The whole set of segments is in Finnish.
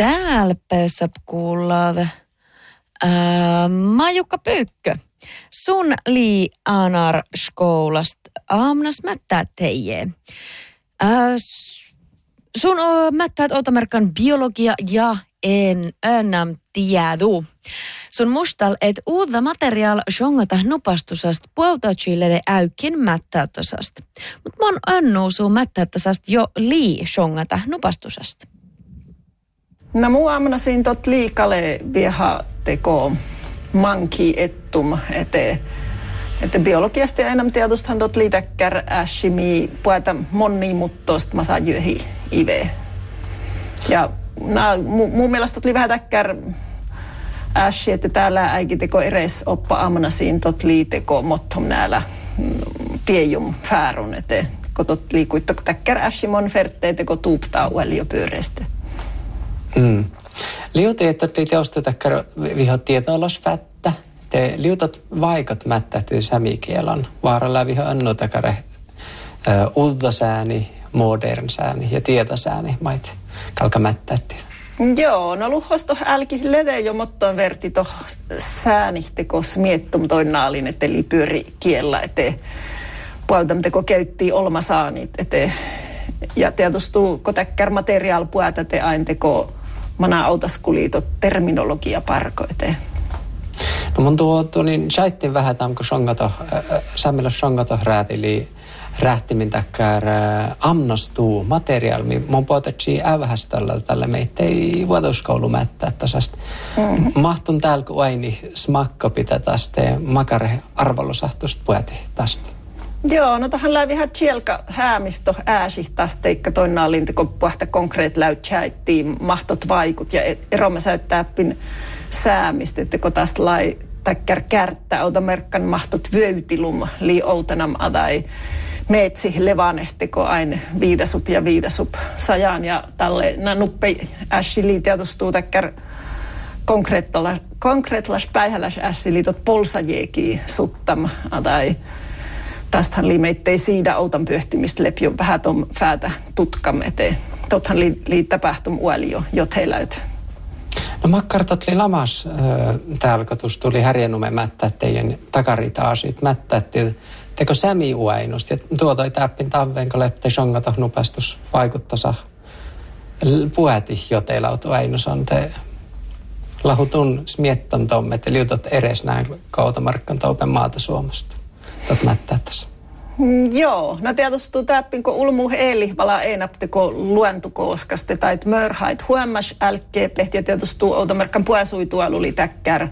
Täällä pesap kuulla Majukka Pyykkö. Sun lii anar skoulast aamnas mättää teije. Sun mättäät otamerkan biologia ja enam tiedä. Sun mustal et uutta materiaal sjongata nupastusast puoltatsille äykin mättäyttäsast. Mut mon annu sun mättäyttäsast jo lii sjongata nupastusast. No muu aamnasin tot liikale vieha teko manki ettum ete biologiasta ja enemmän tietystihan tot liitäkkär äsimi puhuta monimuttoista masajyöhi ive. Ja mun mielestä tot li vähän täkkär äsi, että täällä äikin teko eres oppa aamnasin tot liiteko mottom näällä piejum färun, ete kun tot liikuittok täkkär äsimon ferte teko tuuptaa uelio pyöreistä. Liuti, että teosta täkkär viho tietoalas vättä. Te liutot vaikat mättä, te sämikielan. Vaaralla viho anno täkkär uudasääni, modern sääni ja tietosääni mait kalka mättätti. Joo, no luhosto älki lede jo mottoon verti to säänihtekos miettum toin naalin, että eli pyöri kiellä, että puoltam teko käyttii olmasaanit, että ja tietysti kun täkkär materiaal puhuta te aina teko mana autaskuliitot terminologia parko eteen. No mun niin saittiin vähän tämän, kun sammilla songato räätili rähtimin takkar amnostuu materiaalmi. Mun puhutettiin ävähästöllä tälle meitä ei vuotuskoulumättä tästä. Mahtun täällä kun aini smakko pitää tästä makare arvolosahtusta puhuti tästä. Joo, no tähän läpi ihan sielkä häämisto ääsihtästä, eikä toinaan kun puhta konkreet läytsäittiin mahtot vaikut ja eromme säyttääppin säämistä, että kun tästä lai täkkär kärttää otamerkkan mahtot vyötilum lii outanam adai meetsi levanehteko aina viidasup sajaan ja tälle nuppe äsi lii tietostuu täkkär konkreetlas päihäläs äsi liitot polsajeekin suttam adai. Tästähän liimeittei siida outan pyöhtimistä lepio vähän tuon fäätä tutkam eteen. Tothan tapahtum uolio jo teilläyt. No makkartot li lamas täällä, kun tuli härjenume mättää teidän takaritaasit mättätti. Teko sämi uainust ja tuotoi täppin taveen, kun lepte shongato nupastus vaikuttasa puhati jo teilläut uainus on te lahutun smietton tomme, että liutot eres näin kautamarkkan toupen maata Suomesta. Tot mättää tässä. Joo, no tietysti täppin, kun ulmu heili vala einapteko luentukooskaste tai mörhait huomas älkkeepehti ja tietysti outomerkkan puesuitualu täkkär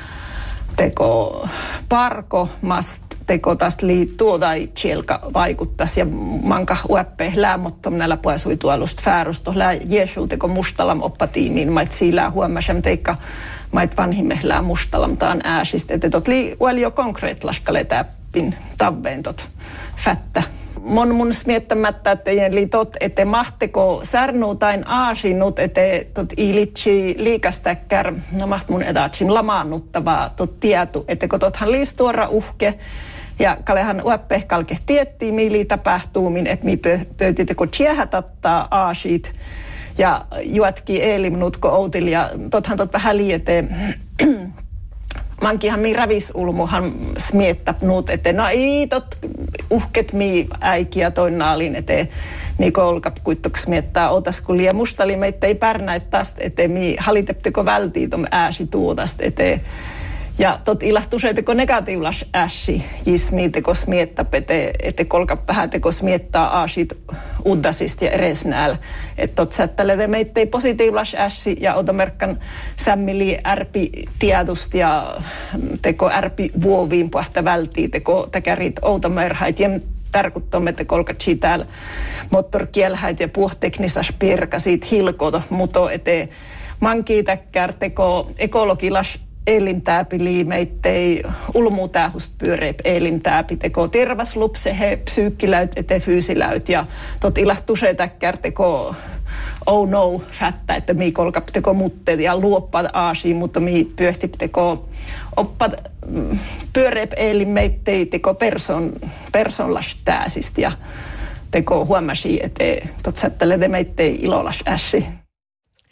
teko parko mast teko tästä liittuu tai chielka vaikuttas ja manka ueppe lämmottom näillä puesuitualusta fäärusto lää jesu teko mustalam oppatiimiin mait siilää huomasem teikka mait vanhimmehää mustalam taan ääsistä että tot lii uelio konkreetlaskale täppin taveen tot fättä. Mun smiettämättä, että liitot, että mahteko särnuutain aasinut, että tot ilitsi liikastäkkär, no maht mun edatsin lamaannuttavaa tot tietu, että kun tothan liistuora uhke, ja kalehan ueppehkalke tiettiin, miili tapahtuu, että mi pöytiteko tsiehätattaa aasit, ja juotki eelimnutko outil, ja tothan tot vähän lieteen, mankihan mi ravisulmuhan smiettäpnut, että no ei tot uhket mi äikiä toin naalin, että mi kolkap kuittok smiettää otaskulia. Musta li meitä ei pärnäit tästä, että mi halitepteko vältii tom ääsi tuotasta, että ja tot ilahtuseeteko negatiivlas ääsi jismi teko smiettäp, että kolkap vähän teko smiettää aasit uddasista ja eresnääl. Että tot sättälete meitä ei positiivlas ääsi ja otamerkkan sämmili ärpi tietust ja teko ärpi vuoviin puhta vältii teko täkärit outamerhait ja tarkoittamme, että kolkatsi täällä moottorkielhäit ja puhteknisas pirkasit hilkoto, mutta ete mankiitäkkär teko ekologilas elintääpi liimeittei ulmuutähust pyöreip elintääpi teko tervaslupse he psyykkiläyt ete fyysiläyt ja tot ilahtusetäkkär teko oh no fättä, että mi kolkap teko mutteet ja luoppat aasiin, mutta mi pyöhti teko oppat pyöreip elimeittei teko personlas tääsistä ja teko huomasi, että tot sättelete meittei ilolas ässi.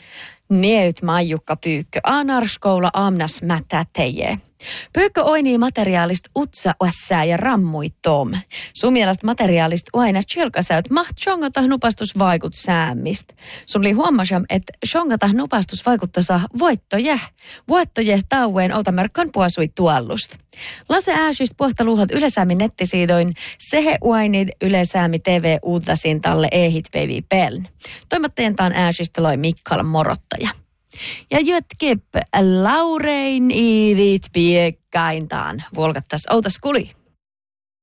Neut maijukka pyykkö anarskoula amnas mätää teije. Pyykkö oinii materiaalista utsa ossää ja rammui tom. Sun mielestä materiaalista aina tjilkasäyt maht shongata nupastus vaikut säämmistä. Sun li huomasam, että shongata nupastus vaikuttaa saa voittoje taueen outamerkkan puasui tuollusta. Lase ääsistä puhtaluuhat ylesäämi nettisiidoin sehe uainid ylesäämi TV uutasin talle ehit päivi peln. Toimittajantaan ääsistä loi Mikkal Morottaja. Ja jötkip Laurein iidit piekkaintaan. Volkattas outas kuli.